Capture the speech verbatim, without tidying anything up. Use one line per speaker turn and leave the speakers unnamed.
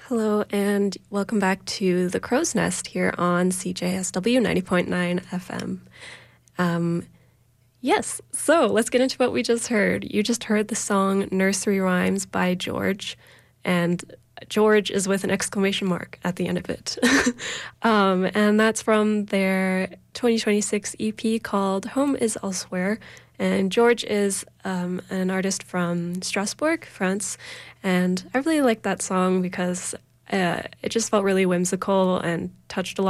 Hello, and welcome back to The Crow's Nest here on C J S W ninety point nine F M. Um, yes, so let's get into what we just heard. You just heard the song Nursery Rhymes by George, and George is with an exclamation mark at the end of it. um, and that's from their twenty twenty-six E P called Home is Elsewhere. And George is um, an artist from Strasbourg, France. And I really liked that song because uh, it just felt really whimsical and touched a lot